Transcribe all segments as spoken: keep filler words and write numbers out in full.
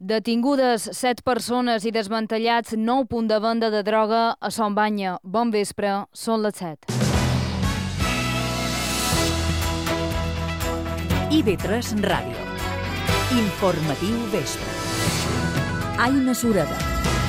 Detingudes set persones i desmantellats nou punts de venda de droga a Son Banya. Bon vespre, són les set. I V tres Ràdio. Informatiu vespre. Aina Sureda.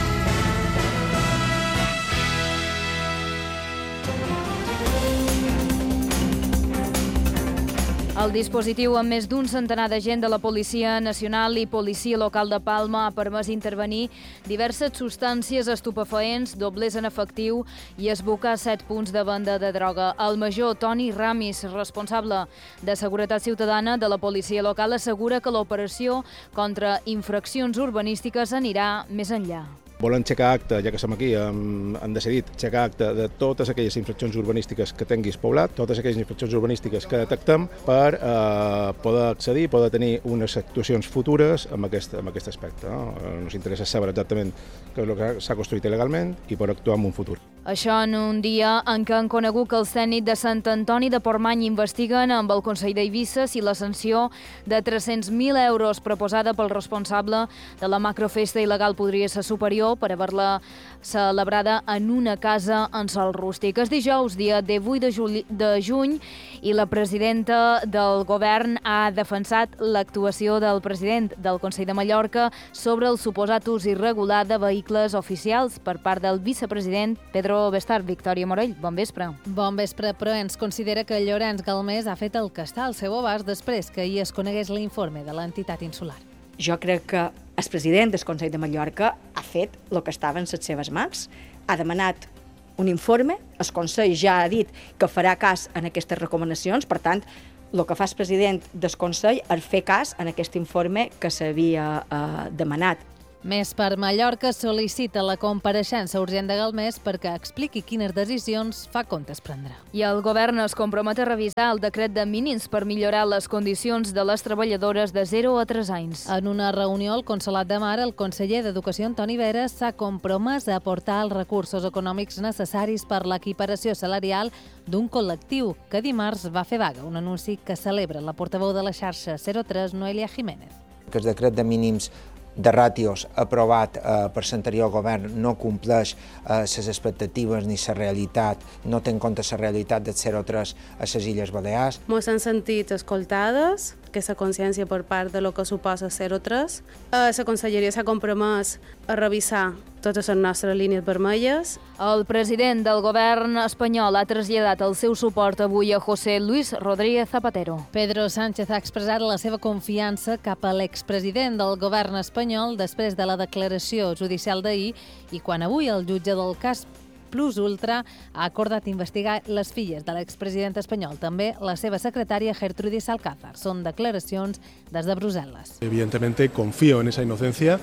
El dispositiu amb més d'un centenar d'agents de la Policia Nacional i Policia Local de Palma ha permès intervenir diverses substàncies estupefaents, doblers en efectiu i esbocar set punts de venda de droga. El major Toni Ramis, responsable de Seguretat Ciutadana de la Policia Local, assegura que l'operació contra infraccions urbanístiques anirà més enllà. Volen aixecar acte, ja que som aquí, hem, han decidit aixecar acte de totes aquelles infraccions urbanístiques que tinguis poblat, totes aquelles infraccions urbanístiques que detectem per eh, poder accedir, poder tenir unes actuacions futures amb aquest, amb aquest aspecte. No? Ens interessa saber exactament què és el que s'ha construït il·legalment i per actuar en un futur. Això en un dia en què han conegut que els tècnics de Sant Antoni de Portmany investiguen amb el Consell d'Eivissa si la sanció de tres-cents mil euros proposada pel responsable de la macrofesta il·legal podria ser superior per haver-la celebrada en una casa en sòl rústic. És dijous, dia divuit de juny, i la presidenta del govern ha defensat l'actuació del president del Consell de Mallorca sobre el suposat ús irregular de vehicles oficials per part del vicepresident Pedro Bestard. Victòria Morell, bon vespre. Bon vespre, però ens considera que Llorenç Galmés ha fet el que està al seu abast després que ahir es conegués l'informe de l'entitat insular. Jo crec que el president del Consell de Mallorca ha fet el que estava en les seves mans. Ha demanat un informe, el Consell ja ha dit que farà cas en aquestes recomanacions, per tant, el que fa el president del Consell és fer cas en aquest informe que s'havia eh, demanat. Més per Mallorca sol·licita la compareixença urgent de Galmés perquè expliqui quines decisions fa comptes prendrà. I el govern es compromet a revisar el decret de mínims per millorar les condicions de les treballadores de zero a tres anys. En una reunió al Consolat de Mar, el conseller d'Educació, Antoni Veras, s'ha compromès a aportar els recursos econòmics necessaris per l'equiparació salarial d'un col·lectiu que dimarts va fer vaga, un anunci que celebra la portaveu de la xarxa zero tres, Noelia Jiménez. Que el decret de mínims de ràtios aprovat eh, per l'anterior govern no compleix les eh, expectatives ni la realitat, no té en compte la realitat del zero tres a les Illes Balears. Ens hem sentit escoltades, que és la consciència per part de lo que suposa zero tres. La Conselleria s'ha compromès a revisar totes les nostres línies vermelles. El president del govern espanyol ha traslladat el seu suport avui a José Luis Rodríguez Zapatero. Pedro Sánchez ha expressat la seva confiança cap a l'expresident del govern espanyol després de la declaració judicial d'ahir i quan avui el jutge del cas Plus Ultra ha acordat investigar les filles de l'expresident espanyol, també la seva secretària Gertrudis Alcázar. Són declaracions des de Brussel·les. Evidentemente confío en esa inocencia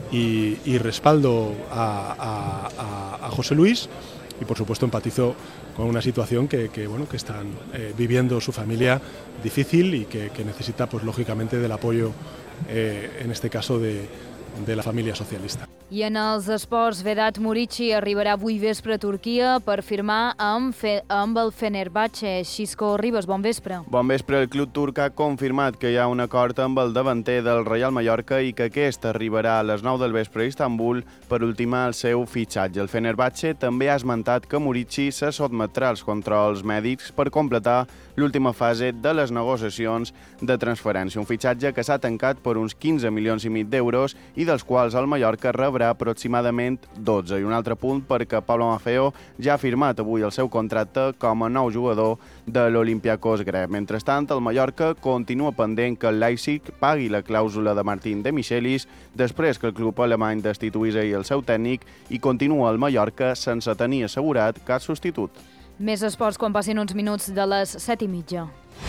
y, y respaldo a, a, a José Luis y por supuesto empatizo con una situación que, que, bueno, que están eh, viviendo su familia difícil y que, que necesita pues lógicamente del apoyo eh, en este caso de, de la família socialista. I en els esports, Vedat Murici arribarà avui vespre a Turquia per firmar amb, fe, amb el Fenerbahçe. Xisco Ribas, bon vespre. Bon vespre. El club turc ha confirmat que hi ha un acord amb el davanter del Real Mallorca i que aquest arribarà a les nou del vespre a Istanbul per ultimar el seu fitxatge. El Fenerbahçe també ha esmentat que Murici se sotmetrà als controls mèdics per completar l'última fase de les negociacions de transferència. Un fitxatge que s'ha tancat per uns quinze milions i mig d'euros i dels quals el Mallorca rebrà aproximadament dotze. I un altre punt perquè Pablo Maffeo ja ha firmat avui el seu contracte com a nou jugador de l'Olympiacos grec. Mentrestant, el Mallorca continua pendent que el Leipzig pagui la clàusula de Martín de Michelis després que el club alemany destituís ahir el seu tècnic i continua el Mallorca sense tenir assegurat cap substitut. Més esports quan passin uns minuts de les set i mitja.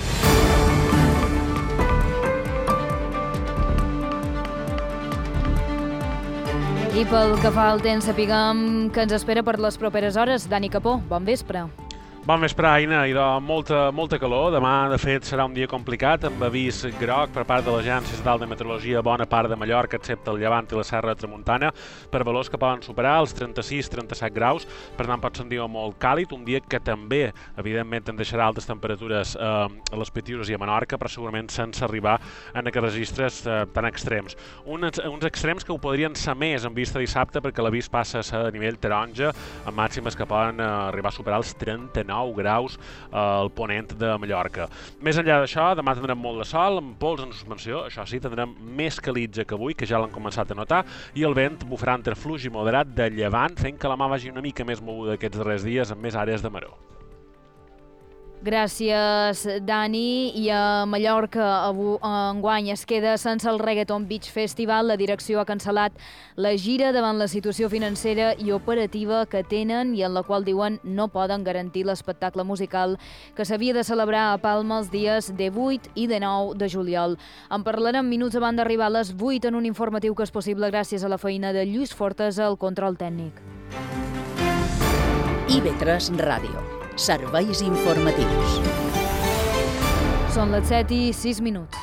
I pel que fa al temps, sapiguem que ens espera per les properes hores. Dani Capó, bon vespre. Bon vespre, Aina. Idò, molta, molta calor. Demà, de fet, serà un dia complicat, amb avís groc per part de l'Agència Estatal de Meteorologia a bona part de Mallorca, excepte el Llevant i la Serra de Tramuntana, per valors que poden superar els trenta-sis trenta-set graus. Per tant, pot ser un dia molt càlid, un dia que també, evidentment, en deixarà altes temperatures eh, a les Pitiüses i a Menorca, però segurament sense arribar en aquests registres eh, tan extrems. Uns, uns extrems que ho podrien ser més en vista dissabte, perquè l'avís passa a ser de nivell taronja, amb màximes que poden eh, arribar a superar els trenta-nou graus al ponent de Mallorca. Més enllà d'això, demà tindrem molt de sol, amb pols en suspensió, això sí, tindrem més calitja que avui, que ja l'han començat a notar, i el vent bufarà entre fluix i moderat de llevant, fent que la mà vagi una mica més moguda aquests darrers dies amb més àrees de maror. Gràcies, Dani. I a Mallorca enguany es queda sense el Reggaeton Beach Festival. La direcció ha cancel·lat la gira davant la situació financera i operativa que tenen i en la qual diuen no poden garantir l'espectacle musical que s'havia de celebrar a Palma els dies divuit i dinou de juliol. En parlarem minuts abans d'arribar a les vuit en un informatiu que és possible gràcies a la feina de Lluís Fortes al control tècnic. I V tres Ràdio. Serveis informatius. Són les set i sis minuts.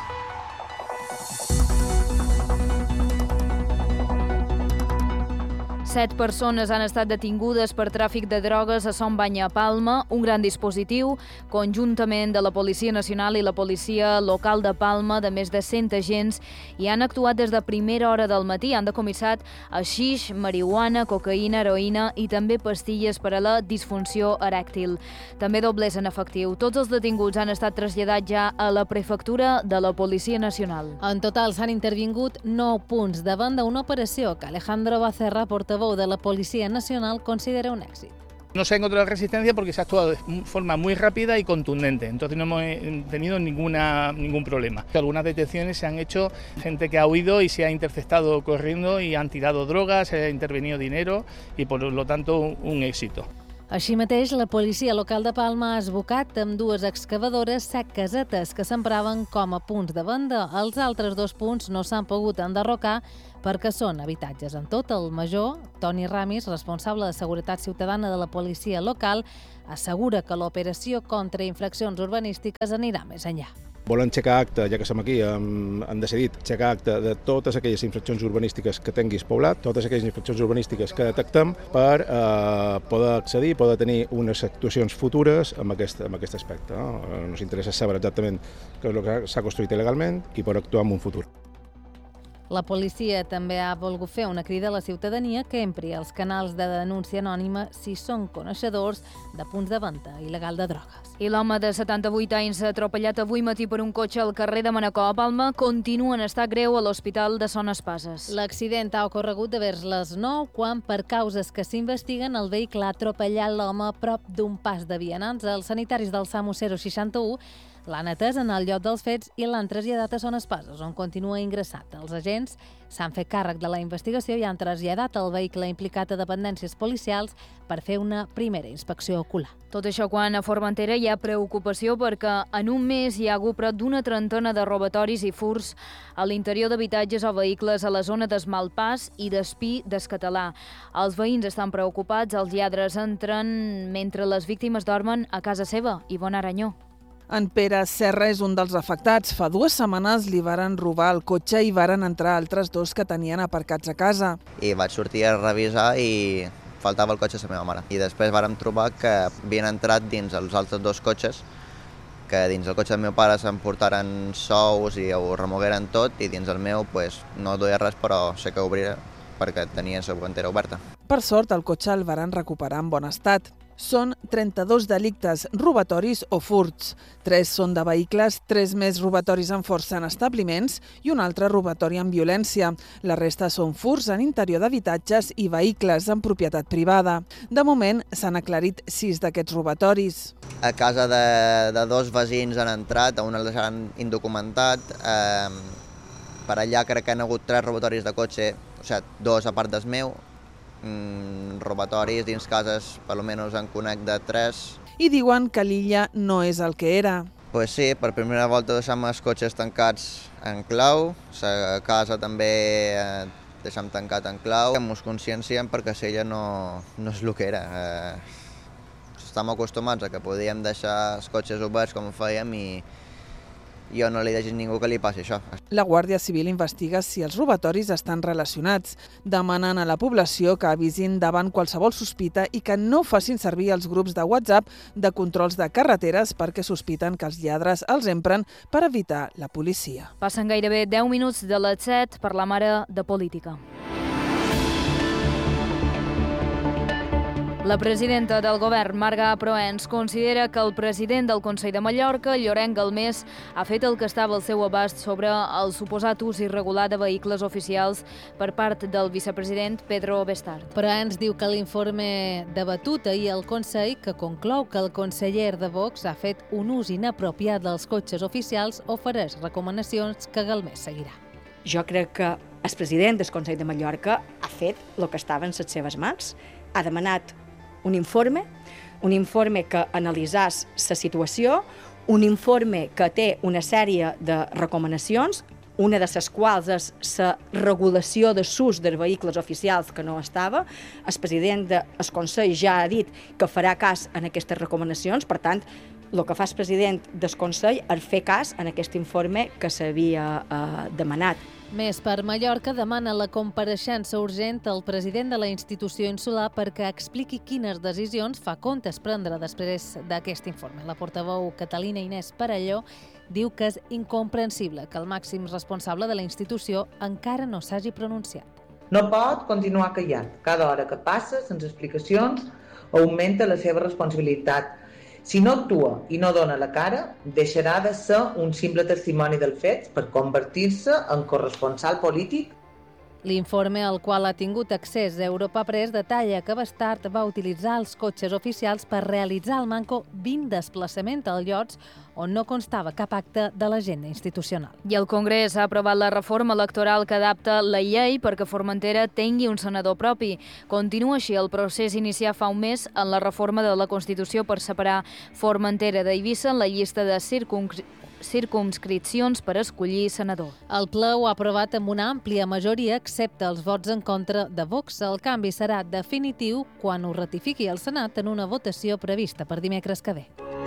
Set persones han estat detingudes per tràfic de drogues a Son Banya, a Palma. Un gran dispositiu, conjuntament de la Policia Nacional i la Policia Local de Palma, de més de cent agents, i han actuat des de primera hora del matí. Han decomissat haixix, marihuana, cocaïna, heroïna i també pastilles per a la disfunció erèctil. També doblers en efectiu. Tots els detinguts han estat traslladats ja a la prefectura de la Policia Nacional. En total s'han intervingut nou punts davant d'una operació que Alejandro Bacerra, portaveu de la Policía Nacional, considera un éxito. No se ha encontrado resistencia porque se ha actuado de forma muy rápida y contundente, entonces no hemos tenido ninguna, ningún problema. Algunas detenciones se han hecho gente que ha huido y se ha interceptado corriendo y han tirado drogas, se ha intervenido dinero y por lo tanto un éxito. Així mateix, la policia local de Palma ha esbocat amb dues excavadores set casetes que s'empraven com a punts de venda. Els altres dos punts no s'han pogut enderrocar perquè són habitatges. En tot, el major Toni Ramis, responsable de Seguretat Ciutadana de la policia local, assegura que l'operació contra infraccions urbanístiques anirà més enllà. Volen aixecar acte, ja que som aquí, han, han decidit aixecar acte de totes aquelles infraccions urbanístiques que tinguis poblat, totes aquelles infraccions urbanístiques que detectem per eh, poder accedir, poder tenir unes actuacions futures amb aquest, amb aquest aspecte. No? Ens interessa saber exactament què és el que s'ha construït il·legalment i per actuar en un futur. La policia també ha volgut fer una crida a la ciutadania que empri els canals de denúncia anònima si són coneixedors de punts de venda il·legal de drogues. I l'home de setanta-vuit anys atropellat avui matí per un cotxe al carrer de Manacor a Palma continua en estat greu a l'Hospital de Son Espases. L'accident ha ocorregut de vers les nou quan, per causes que s'investiguen, el vehicle ha atropellat l'home a prop d'un pas de vianants. Els sanitaris del SAMU zero seixanta-u l'han atès en el lloc dels fets i l'han traslladat a Son Espases, on continua ingressat. Els agents s'han fet càrrec de la investigació i han traslladat el vehicle implicat a dependències policials per fer una primera inspecció ocular. Tot això quan a Formentera hi ha preocupació perquè en un mes hi ha hagut prop d'una trentena de robatoris i furs a l'interior d'habitatges o vehicles a la zona d'Esmalpàs i d'Espí d'Escatalà. Els veïns estan preocupats, els lladres entren mentre les víctimes dormen a casa seva. Ivona Aranyó. En Pere Serra és un dels afectats. Fa dues setmanes li varen robar el cotxe i varen entrar altres dos que tenien aparcats a casa. I vaig sortir a revisar i faltava el cotxe de la meva mare. I després vàrem trobar que havien entrat dins els altres dos cotxes, que dins el cotxe del meu pare s'emportaren sous i ho remogueren tot, i dins el meu pues, no duia res, però sé que obrirà perquè tenia la guantera oberta. Per sort, el cotxe el varen recuperar en bon estat. Són trenta-dos delictes, robatoris o furts. Tres són de vehicles, tres més robatoris amb força en establiments i un altre robatori amb violència. La resta són furts en interior d'habitatges i vehicles en propietat privada. De moment, s'han aclarit sis d'aquests robatoris. A casa de, de dos veïns han entrat, a un el deixaran indocumentat. Eh, per allà crec que han hagut tres robatoris de cotxe, o sigui, dos a part del meu. Mm, robatoris dins cases, per almenys en conec de tres. I diuen que l'illa no és el que era. Pues sí, per primera volta deixem els cotxes tancats en clau, la casa també eh, deixem tancat en clau. Ens conscienciem perquè l'illa no, no és el que era. Eh, estem acostumats a que podíem deixar els cotxes oberts com ho fèiem i jo no li deixo a ningú que li passi això. La Guàrdia Civil investiga si els robatoris estan relacionats, demanant a la població que avisin davant qualsevol sospita i que no facin servir els grups de WhatsApp de controls de carreteres perquè sospiten que els lladres els empren per evitar la policia. Passen gairebé deu minuts de les set per la mare de política. La presidenta del govern, Marga Proens, considera que el president del Consell de Mallorca, Llorenç Galmés, ha fet el que estava al seu abast sobre el suposat ús irregular de vehicles oficials per part del vicepresident Pedro Bestard. Proens diu que l'informe debatut ahir al Consell, que conclou que el conseller de Vox ha fet un ús inapropiat dels cotxes oficials, ofereix recomanacions que Galmés seguirà. Jo crec que el president del Consell de Mallorca ha fet el que estava en les seves mans, ha demanat un informe, un informe que analitzàs la situació, un informe que té una sèrie de recomanacions, una de les quals és la regulació de l'ús dels vehicles oficials que no estava. El president del Consell ja ha dit que farà cas en aquestes recomanacions, per tant, el que fa el president del Consell és fer cas en aquest informe que s'havia eh, demanat. Més per Mallorca demana la compareixença urgent al president de la institució insular perquè expliqui quines decisions fa comptes prendre després d'aquest informe. La portaveu Catalina Inés Parelló diu que és incomprensible que el màxim responsable de la institució encara no s'hagi pronunciat. No pot continuar callant. Cada hora que passa, sense explicacions, augmenta la seva responsabilitat. Si no actua i no dona la cara, deixarà de ser un simple testimoni del fet per convertir-se en corresponsal polític. L'informe al qual ha tingut accés Europa Press detalla que Bestard va utilitzar els cotxes oficials per realitzar al manco vint desplaçaments als llocs on no constava cap acte de l'agenda institucional. I el Congrés ha aprovat la reforma electoral que adapta la llei perquè Formentera tingui un senador propi. Continua així el procés iniciat fa un mes en la reforma de la Constitució per separar Formentera d'Eivissa en la llista de circunscripcions circumscripcions per escollir senador. El ple ho ha aprovat amb una àmplia majoria, excepte els vots en contra de Vox. El canvi serà definitiu quan ho ratifiqui el Senat en una votació prevista per dimecres que ve.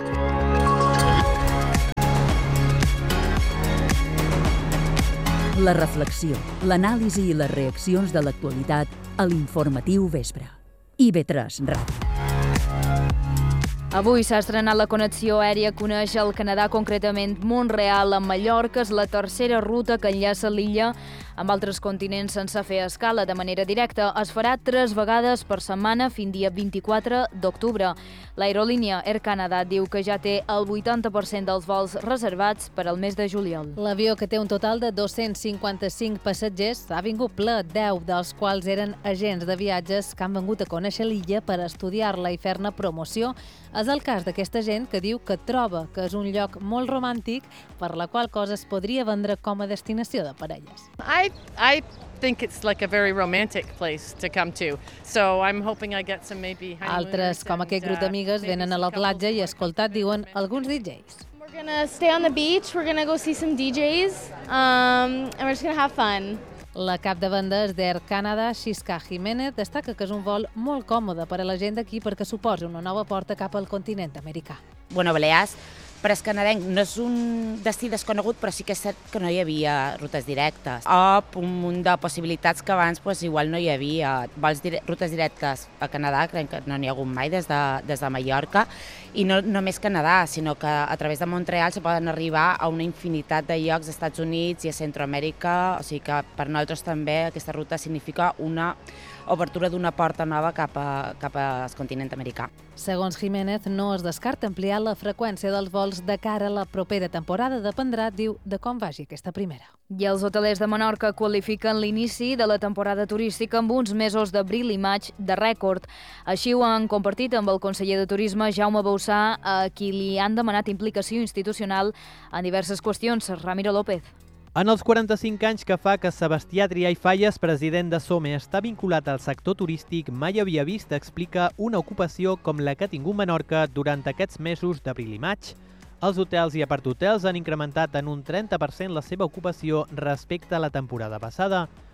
La reflexió, l'anàlisi i les reaccions de l'actualitat a l'Informatiu Vespre. I ve tres Ràdio. Avui s'ha estrenat la connexió aèria que uneix el Canadà, concretament Mont-real amb Mallorca. És la tercera ruta que enllaça l'illa amb altres continents sense fer escala de manera directa. Es farà tres vegades per setmana fins dia vint-i-quatre d'octubre. L'aerolínia Air Canada diu que ja té el vuitanta per cent dels vols reservats per al mes de juliol. L'avió, que té un total de dos-cents cinquanta-cinc passatgers, ha vingut ple, deu dels quals eren agents de viatges que han vingut a conèixer l'illa per estudiar-la i fer-ne promoció. És el cas d'aquesta gent que diu que troba que és un lloc molt romàntic, per la qual cosa es podria vendre com a destinació de parelles. I, I think it's like a very romantic place to come to. So I'm hoping I get some maybe Altres, com aquest grup d'amigues, venen a la platja i escoltat, diuen, alguns D Js. We're gonna stay on the beach, we're gonna go see some D Js, um, and we're just gonna have fun. La cap de vendes d'Air Canada, Xisca Jiménez, destaca que és un vol molt còmode per a la gent d'aquí perquè suposa una nova porta cap al continent americà. Bueno, Balears, per és canadenc, no és un destí desconegut, però sí que és cert que no hi havia rutes directes. O un munt de possibilitats que abans pues, igual no hi havia. Vols dire rutes directes a Canadà, crec que no n'hi ha hagut mai des de, des de Mallorca, i no només Canadà, sinó que a través de Mont-real se poden arribar a una infinitat de llocs als Estats Units i a Centroamèrica, o sigui que per nosaltres també aquesta ruta significa una obertura d'una porta nova cap, a, cap al continent americà. Segons Jiménez, no es descarta ampliar la freqüència dels vols de cara a la propera temporada. Dependrà, diu, de com vagi aquesta primera. I els hotelers de Menorca qualifiquen l'inici de la temporada turística amb uns mesos d'abril i maig de rècord. Així ho han compartit amb el conseller de Turisme, Jaume Bauçà, a qui li han demanat implicació institucional en diverses qüestions. Ramiro López. En els quaranta-cinc anys que fa que Sebastià Trià i Falles, president de SOME, està vinculat al sector turístic, mai havia vist, explica, una ocupació com la que ha tingut Menorca durant aquests mesos d'abril i maig. Els hotels i aparthotels han incrementat en un trenta per cent la seva ocupació respecte a la temporada passada.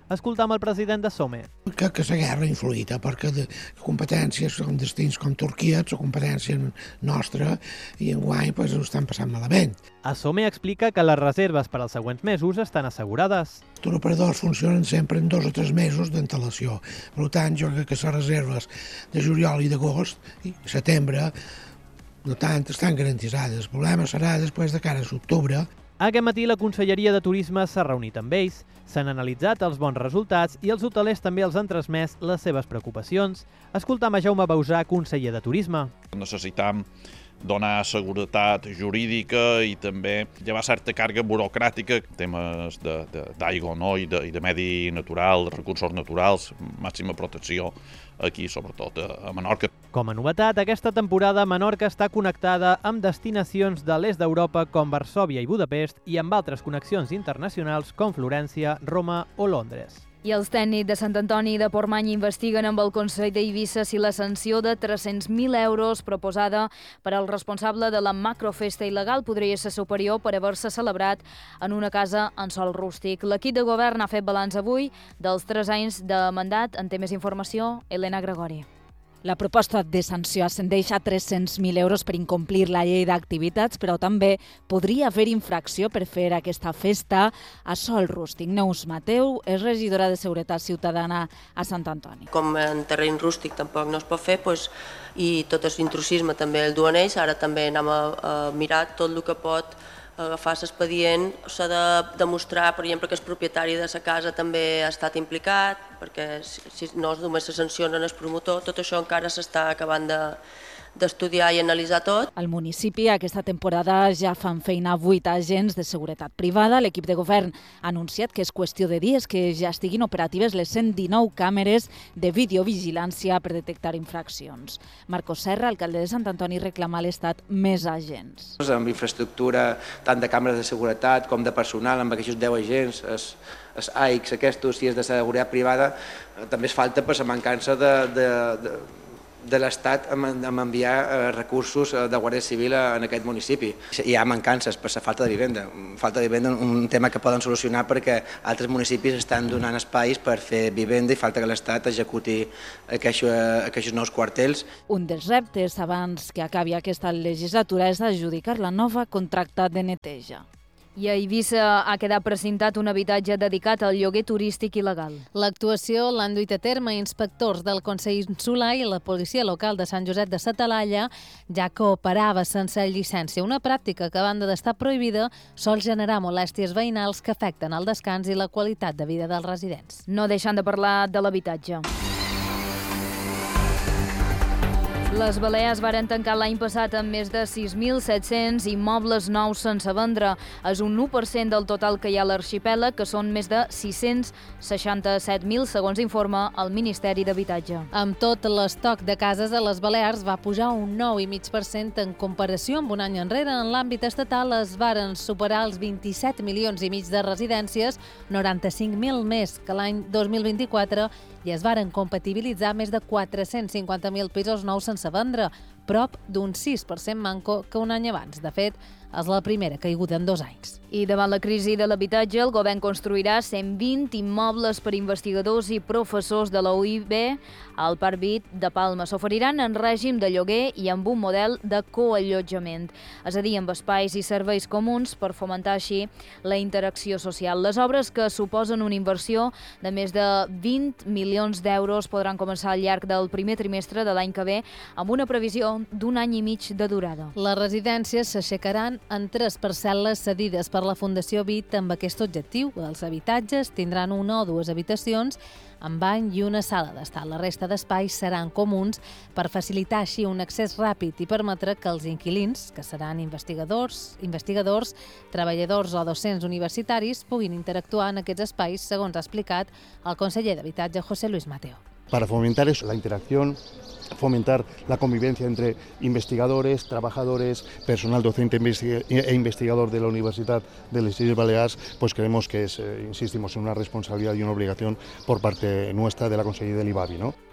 Escoltam el president de SOME. Que, que la guerra ha influït, eh? Perquè de competències com destins com Turquia són competència nostra i enguany pues, ho estan passant malament. A SOME explica que les reserves per als següents mesos estan assegurades. Els turoperadors funcionen sempre en dos o tres mesos d'antelació. Per tant, jo crec que les reserves de juliol i d'agost i setembre no tant estan garantitzades. El problema serà després de cara a l'octubre. Aquest matí la Conselleria de Turisme s'ha reunit amb ells, s'han analitzat els bons resultats i els hotelers també els han transmès les seves preocupacions. Escoltam a Jaume Bausà, conseller de Turisme. Necessitam donar seguretat jurídica i també llevar certa càrrega burocràtica, temes d'aigua no? I, de, i de medi natural, de recursos naturals, màxima protecció aquí, sobretot a Menorca. Com a novetat, aquesta temporada Menorca està connectada amb destinacions de l'est d'Europa com Varsòvia i Budapest i amb altres connexions internacionals com Florència, Roma o Londres. I els tècnics de Sant Antoni de Portmany investiguen amb el Consell d'Eivissa si la sanció de tres-cents mil euros proposada per al responsable de la macrofesta il·legal podria ser superior per haver-se celebrat en una casa en sòl rústic. L'equip de govern ha fet balanç avui dels tres anys de mandat. En té més informació, Elena Gregori. La proposta de sanció ascendeix a tres-cents mil euros per incomplir la llei d'activitats, però també podria haver infracció per fer aquesta festa a sòl rústic. Neus Mateu és regidora de Seguretat Ciutadana a Sant Antoni. Com en terreny rústic tampoc no es pot fer, doncs, i tot l'intrusisme també el duen ells, ara també anem a, a mirar tot el que pot agafar l'expedient, s'ha de demostrar, per exemple, que el propietari de la casa també ha estat implicat, perquè si no només se sanciona el promotor, tot això encara s'està acabant de d'estudiar i analitzar tot. Al municipi aquesta temporada ja fan feina vuit agents de seguretat privada. L'equip de govern ha anunciat que és qüestió de dies que ja estiguin operatives les cent dinou càmeres de videovigilància per detectar infraccions. Marcos Serra, alcalde de Sant Antoni, reclama a l'Estat més agents. Amb infraestructura tant de càmeres de seguretat com de personal, amb aquests deu agents, els, els A I Cs aquests, si és de seguretat privada, també es falta per la mancança de, de, de de l'Estat en enviar recursos de Guàrdia Civil en aquest municipi. Hi ha mancances per la falta de vivenda. Falta de vivenda és un tema que poden solucionar perquè altres municipis estan donant espais per fer vivenda i falta que l'Estat executi aquests nous quartels. Un dels reptes abans que acabi aquesta legislatura és adjudicar la nova contracta de neteja. I a Eivissa ha quedat precintat un habitatge dedicat al lloguer turístic il·legal. L'actuació l'han duit a terme inspectors del Consell Insular i la policia local de Sant Josep de sa Talaia, ja que operava sense llicència. Una pràctica que, a banda d'estar prohibida, sol generar molèsties veïnals que afecten el descans i la qualitat de vida dels residents. No deixant de parlar de l'habitatge. Les Balears varen tancar l'any passat amb més de sis mil set-cents immobles nous sense vendre. És un u per cent del total que hi ha a l'arxipèlag, que són més de sis-cents seixanta-set mil, segons informa el Ministeri d'Habitatge. Amb tot, l'estoc de cases a les Balears va pujar un nou coma cinc per cent en comparació amb un any enrere. En l'àmbit estatal es varen superar els vint-i-set milions i mig de residències, noranta-cinc mil més que l'any dos mil vint-i-quatre, i es varen compatibilitzar més de quatre-cents cinquanta mil pisos nous sense vendre, prop d'un sis per cent manco que un any abans. De fet, és la primera caiguda en dos anys. I davant la crisi de l'habitatge, el govern construirà cent vint immobles per investigadors i professors de la U I B al Parc Vit de Palma. S'oferiran en règim de lloguer i amb un model de coallotjament, és a dir, amb espais i serveis comuns per fomentar així la interacció social. Les obres, que suposen una inversió de més de vint milions d'euros, podran començar al llarg del primer trimestre de l'any que ve, amb una previsió d'un any i mig de durada. Les residències s'aixecaran en tres parcel·les cedides per la Fundació Vit amb aquest objectiu. Els habitatges tindran una o dues habitacions amb bany i una sala d'estar. La resta d'espais seran comuns per facilitar així un accés ràpid i permetre que els inquilins, que seran investigadors, investigadors, treballadors o docents universitaris, puguin interactuar en aquests espais, segons ha explicat el conseller d'Habitatge, José Luis Mateo. Para fomentar eso, la interacción, fomentar la convivencia entre investigadores, trabajadores, personal docente e investigador de la Universidad de les Illes Balears, pues creemos que es, eh, insistimos, en una responsabilidad y una obligación por parte nuestra de la Conselleria del I B A B I, ¿no?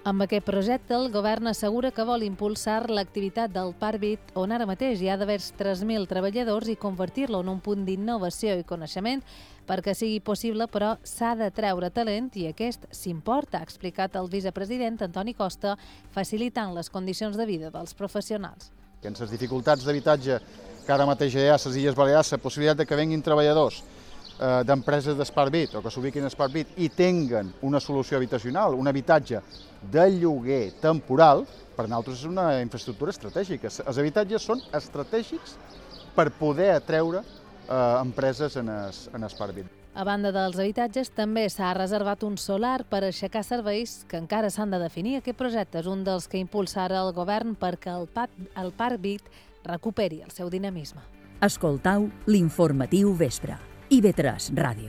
Amb aquest projecte, el govern assegura que vol impulsar l'activitat del Parc Vic, on ara mateix hi ha d'haver tres mil treballadors, i convertir-lo en un punt d'innovació i coneixement. Perquè sigui possible, però, s'ha de treure talent i aquest s'importa, ha explicat el vicepresident Antoni Costa, facilitant les condicions de vida dels professionals. En les dificultats d'habitatge que ara mateix hi ha a les Illes Balears, la possibilitat de que venguin treballadors eh, d'empreses d'Spark Vic o que s'ubiquin a Spark Vic i tinguen una solució habitacional, un habitatge de lloguer temporal, per nosaltres és una infraestructura estratègica. Els habitatges són estratègics per poder atreure eh, empreses en Spark Vic. A banda dels habitatges, també s'ha reservat un solar per aixecar serveis que encara s'han de definir. Aquest projecte és un dels que impulsa ara el govern perquè el, el Parc Vic recuperi el seu dinamisme. Escoltau l'informatiu vespre. I ve tres Ràdio.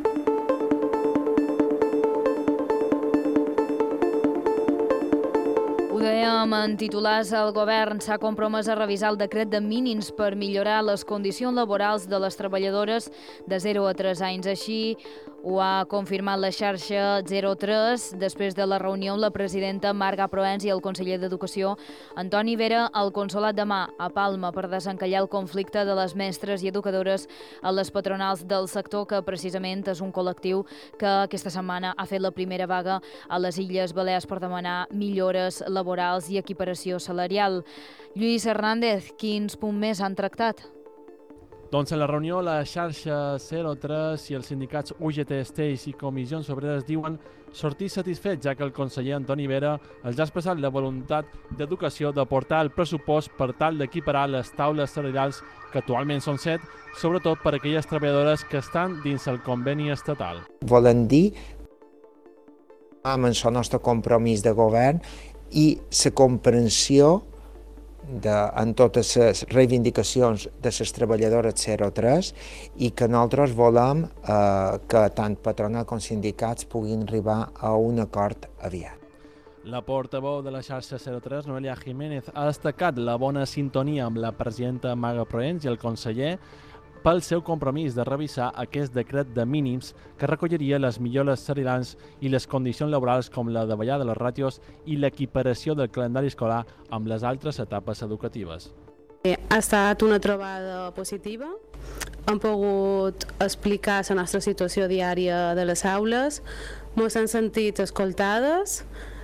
Ho dèiem en titulars, el govern s'ha compromès a revisar el decret de mínims per millorar les condicions laborals de les treballadores de zero a tres anys. Així ho ha confirmat la xarxa zero tres després de la reunió amb la presidenta Marga Proens i el conseller d'Educació Antoni Vera al Consolat de Mar a Palma per desencallar el conflicte de les mestres i educadores a les patronals del sector, que precisament és un col·lectiu que aquesta setmana ha fet la primera vaga a les Illes Balears per demanar millores laborals i equiparació salarial. Lluís Hernández, quins punts més han tractat? Doncs en la reunió, la xarxa zero tres i els sindicats U G T Esteix i Comissions Obreres diuen sortir satisfets, ja que el conseller Antoni Vera els ha expressat la voluntat d'Educació de portar el pressupost per tal d'equiparar les taules salarials, que actualment són set, sobretot per a aquelles treballadores que estan dins el conveni estatal. Volen dir amb el nostre compromís de govern i la comprensió de, en totes les reivindicacions de les treballadores zero tres i que nosaltres volem eh, que tant patronal com sindicats puguin arribar a un acord aviat. La portaveu de la xarxa zero tres, Noelia Jiménez, ha destacat la bona sintonia amb la presidenta Marga Proens i el conseller pel seu compromís de revisar aquest decret de mínims que recolliria les millores salarials i les condicions laborals com la davallada de les ràtios i l'equiparació del calendari escolar amb les altres etapes educatives. Ha estat una trobada positiva. Hem pogut explicar la nostra situació diària de les aules, ens hem sentit escoltades,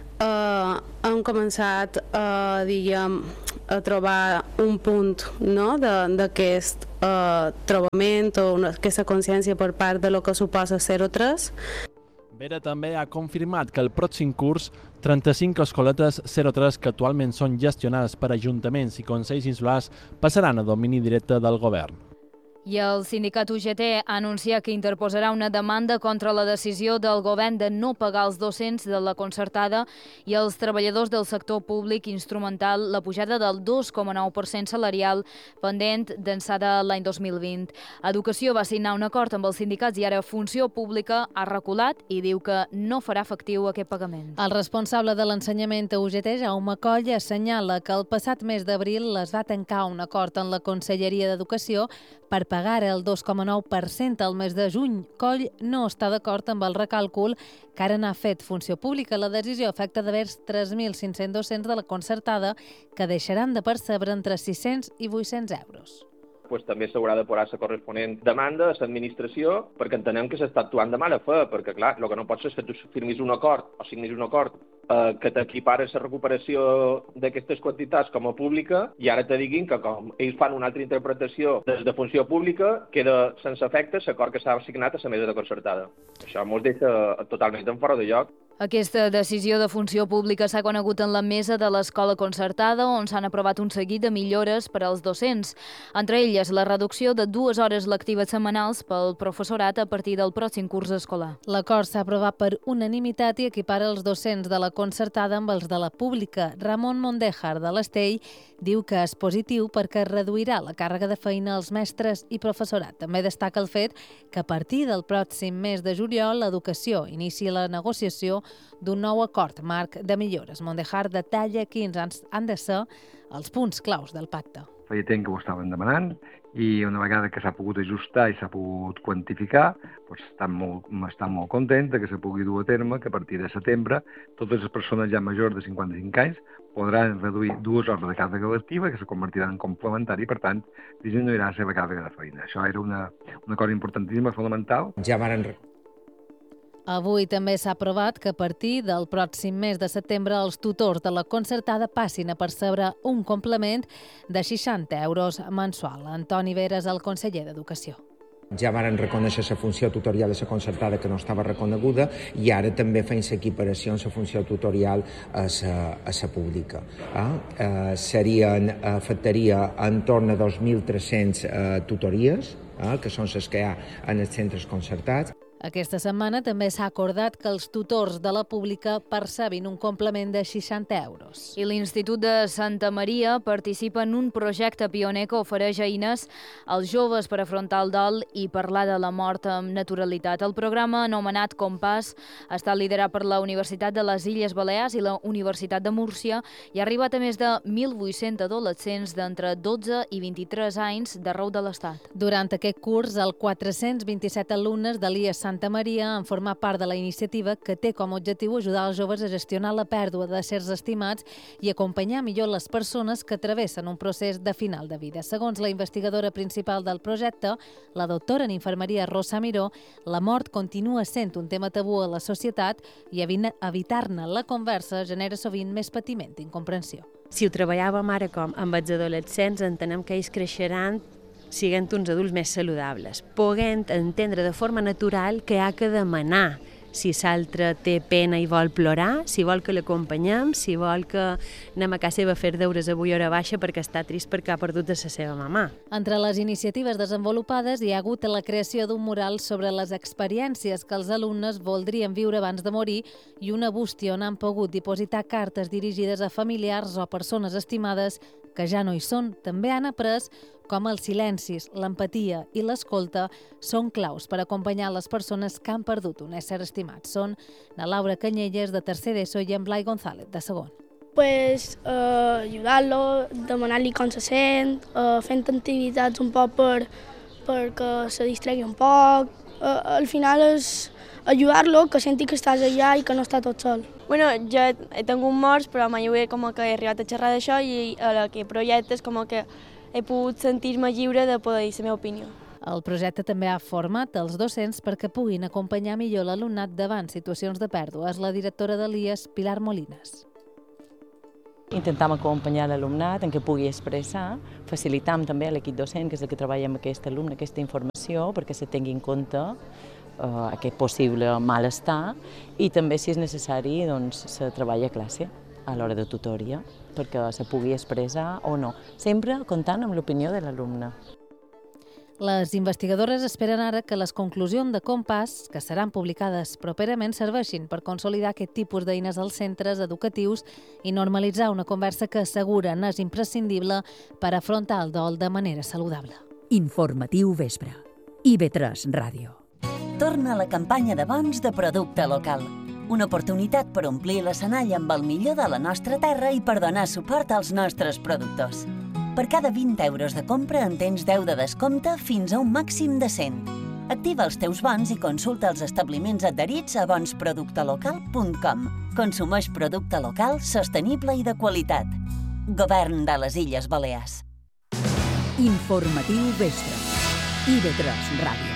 eh, hem començat eh, diguem, a trobar un punt, no?, d'aquest eh, trobament o una, aquesta consciència per part de lo que suposa zero tres. Vera també ha confirmat que el pròxim curs trenta-cinc escoletes zero tres que actualment són gestionades per ajuntaments i consells insulars passaran a domini directe del govern. I el sindicat U G T ha anunciat que interposarà una demanda contra la decisió del govern de no pagar els docents de la concertada i els treballadors del sector públic instrumental la pujada del dos coma nou per cent salarial pendent d'ençà l'any dos mil vint. Educació va signar un acord amb els sindicats i ara Funció Pública ha reculat i diu que no farà efectiu aquest pagament. El responsable de l'ensenyament a U G T, Jaume Coll, assenyala que el passat mes d'abril es va tancar un acord en la Conselleria d'Educació per pagar el dos coma nou per cent al mes de juny. Coll no està d'acord amb el recàlcul que ara n'ha fet Funció Pública. La decisió afecta d'haver tres mil cinc-cents docents de la concertada que deixaran de percebre entre sis-cents i vuit-cents euros. Pues també s'haurà de posar la corresponent demanda a l'administració perquè entenem que s'està actuant de mala fe, perquè clar, el que no pot ser és que tu firmis un acord o signis un acord eh, que t'equipara la recuperació d'aquestes quantitats com a pública i ara te diguin que com ells fan una altra interpretació des de Funció Pública queda sense efecte l'acord que s'ha signat a la mesa de concertada. Això ens deixa totalment en fora de lloc. Aquesta decisió de Funció Pública s'ha conegut en la mesa de l'escola concertada, on s'han aprovat un seguit de millores per als docents. Entre elles, la reducció de dues hores lectives setmanals pel professorat a partir del pròxim curs escolar. L'acord s'ha aprovat per unanimitat i equipara els docents de la concertada amb els de la pública. Ramon Mondejar, de l'Estell, diu que és positiu perquè reduirà la càrrega de feina als mestres i professorat. També destaca el fet que a partir del pròxim mes de juliol l'Educació inicia la negociació d'un nou acord marc de millores. Mondejar detalla quins han de ser els punts claus del pacte. feia temps que ho estaven demanant, i una vegada que s'ha pogut ajustar i s'ha pogut quantificar, doncs estan molt, estan molt contents que se pugui dur a terme que a partir de setembre totes les persones ja majors de cinquanta-cinc anys podran reduir dues hores de càrrega lectiva que se convertiran en complementari i, per tant, disminuirà la seva càrrega de feina. Això era una, una cosa importantíssima, fonamental. Ja varen Avui també s'ha aprovat que a partir del pròxim mes de setembre els tutors de la concertada passin a percebre un complement de seixanta euros mensual. Antoni Vera és el conseller d'Educació. Ja varen reconèixer la funció tutorial de la concertada que no estava reconeguda i ara també feien l'equiparació amb la funció tutorial a la, a la pública. Eh? Eh, serien, afectaria entorn a dos mil tres-cents eh, tutories, eh, que són les que hi ha en els centres concertats. Aquesta setmana també s'ha acordat que els tutors de la pública percebin un complement de seixanta euros. I l'Institut de Santa Maria participa en un projecte pioner que ofereix eines als joves per afrontar el dol i parlar de la mort amb naturalitat. El programa, anomenat Compàs, està liderat per la Universitat de les Illes Balears i la Universitat de Múrcia i ha arribat a més de mil vuit-cents adolescents d'entre dotze i vint-i-tres anys d'arreu de l'Estat. Durant aquest curs, els quatre-cents vint-i-set alumnes de l'I E S Santa Maria han format part de la iniciativa que té com a objectiu ajudar els joves a gestionar la pèrdua de sers estimats i acompanyar millor les persones que travessen un procés de final de vida. Segons la investigadora principal del projecte, la doctora en infermeria Rosa Miró, la mort continua sent un tema tabú a la societat i evitar-ne la conversa genera sovint més patiment i incomprensió. Si ho treballàvem ara com amb els adolescents, entenem que ells creixeran siguent uns adults més saludables, poguent entendre de forma natural que ha que demanar si l'altre té pena i vol plorar, si vol que l'acompanyem, si vol que anem a casa seva a fer deures avui hora baixa perquè està trist perquè ha perdut de la seva mamà. Entre les iniciatives desenvolupades hi ha hagut la creació d'un mural sobre les experiències que els alumnes voldrien viure abans de morir i una bústia on han pogut dipositar cartes dirigides a familiars o persones estimades que ja no hi són. També han après com els silencis, l'empatia i l'escolta són claus per acompanyar les persones que han perdut un ésser estimat. Són na Laura Canyelles, de tercer d'ESO, i en Blai González, de segon. Pues, eh, ajudar-lo, demanar-li com se sent, eh, fent activitats un poc per, perquè se distregui un poc. Eh, al final és ajudar-lo, que senti que estàs allà i que no està tot sol. Bueno, jo he tingut morts, però mai ho he, com que he arribat a xerrar d'això i a la que projectes com que he pogut sentir-me lliure de poder dir la meva opinió. El projecte també ha format els docents perquè puguin acompanyar millor l'alumnat davant situacions de pèrdua. És la directora de l'I E S, Pilar Molines. Intentem acompanyar l'alumnat en què pugui expressar, facilitam també a l'equip docent, que és el que treballa amb aquest alumne, aquesta informació, perquè se tingui en compte eh, aquest possible malestar i també, si és necessari, doncs, se treballa a classe a l'hora de tutoria, perquè se pugui expressar o no, sempre comptant amb l'opinió de l'alumne. Les investigadores esperen ara que les conclusions de Compàs, que seran publicades properament, serveixin per consolidar aquest tipus d'eines als centres educatius i normalitzar una conversa que asseguren és imprescindible per afrontar el dol de manera saludable. Informatiu Vespre. I B tres Ràdio. Torna la campanya de bons de producte local. Una oportunitat per omplir l'escenari amb el millor de la nostra terra i per donar suport als nostres productors. Per cada vint euros de compra en tens deu de descompte fins a un màxim de cent. Activa els teus bons i consulta els establiments adherits a bons producte local punt com. Consumeix producte local, sostenible i de qualitat. Govern de les Illes Balears. Informatiu Vespre. I B tres Ràdio.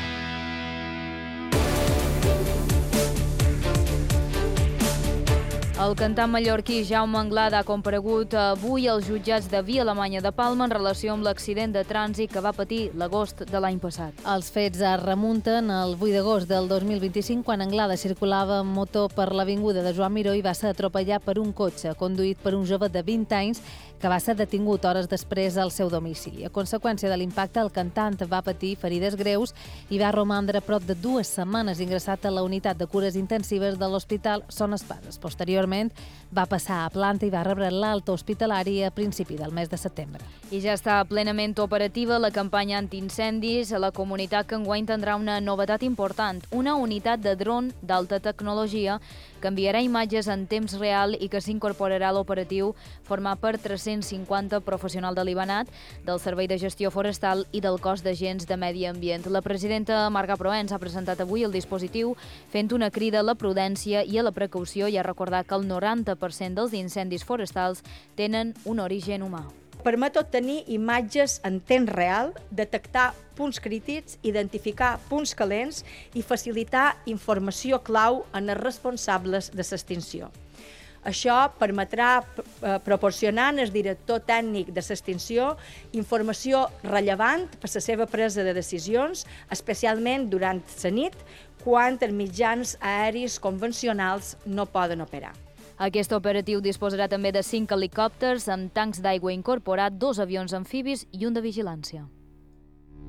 El cantant mallorquí Jaume Anglada ha comparegut avui als jutjats de Via Alemanya de Palma en relació amb l'accident de trànsit que va patir l'agost de l'any passat. Els fets es remunten al vuit d'agost del dos mil vint-i-cinc, quan Anglada circulava amb moto per l'avinguda de Joan Miró i va ser atropellat per un cotxe conduït per un jove de vint anys que va ser detingut hores després al seu domicili. A conseqüència de l'impacte, el cantant va patir ferides greus i va romandre prop de dues setmanes ingressat a la unitat de cures intensives de l'Hospital Son Espases. Posteriorment, moment va passar a planta i va rebre l'alta hospitalari a principi del mes de setembre. I ja està plenament operativa la campanya antiincendis a la comunitat, que enguany tindrà una novetat important, una unitat de dron d'alta tecnologia que enviarà imatges en temps real i que s'incorporarà a l'operatiu, format per tres-cents cinquanta professionals de l'Ibanat, del Servei de Gestió Forestal i del Cos d'Agents de Medi Ambient. La presidenta Marga Proens ha presentat avui el dispositiu fent una crida a la prudència i a la precaució i ha recordat que el noranta per cent dels incendis forestals tenen un origen humà. Permet obtenir imatges en temps real, detectar punts crítics, identificar punts calents i facilitar informació clau en els responsables de l'extinció. Això permetrà proporcionar al director tècnic de l'extinció informació rellevant per a la seva presa de decisions, especialment durant la nit, quan els mitjans aeris convencionals no poden operar. Aquest operatiu disposarà també de cinc helicòpters amb tancs d'aigua incorporat, dos avions amfibis i un de vigilància.